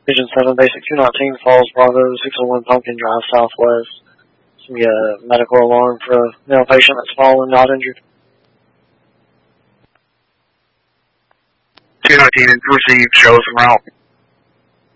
Division 7, Basic 219, Falls Bravo, 601 Pumpkin Drive, Southwest. Some medical alarm for a male patient that's fallen, not injured. 219 and receive, show us en route.